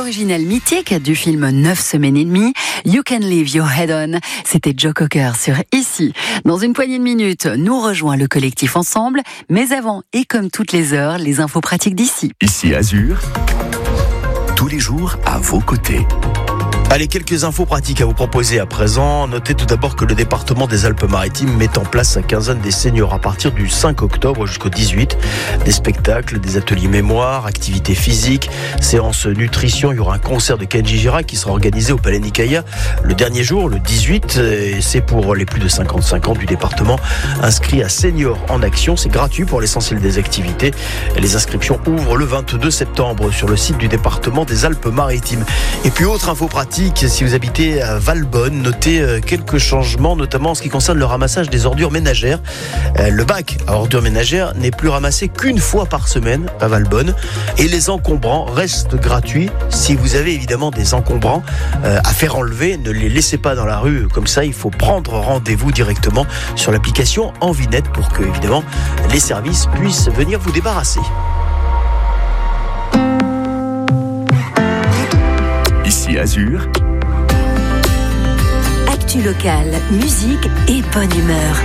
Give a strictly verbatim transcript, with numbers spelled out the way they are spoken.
original mythique du film neuf semaines et demie, You Can Leave Your Head On. C'était Joe Cocker sur Ici. Dans une poignée de minutes, nous rejoint le collectif Ensemble. Mais avant, et comme toutes les heures, les infos pratiques d'ici. Ici Azur, tous les jours à vos côtés. Allez, quelques infos pratiques à vous proposer à présent. Notez tout d'abord que le département des Alpes-Maritimes met en place sa quinzaine des seniors à partir du cinq octobre jusqu'au dix-huit. Des spectacles, des ateliers mémoire, activités physiques, séances nutrition. Il y aura un concert de Kenji Girac qui sera organisé au Palais Nicaïa le dernier jour, le dix-huit. Et c'est pour les plus de cinquante-cinq ans du département inscrits à Seniors en Action. C'est gratuit pour l'essentiel des activités. Et les inscriptions ouvrent le vingt-deux septembre sur le site du département des Alpes-Maritimes. Et puis, autre info pratique, si vous habitez à Valbonne, notez quelques changements, notamment en ce qui concerne le ramassage des ordures ménagères. Le bac à ordures ménagères n'est plus ramassé qu'une fois par semaine à Valbonne. Et les encombrants restent gratuits. Si vous avez évidemment des encombrants à faire enlever, ne les laissez pas dans la rue comme ça. Il faut prendre rendez-vous directement sur l'application Envinette pour que, évidemment, les services puissent venir vous débarrasser. Ici Azur, Actu locale, musique et bonne humeur.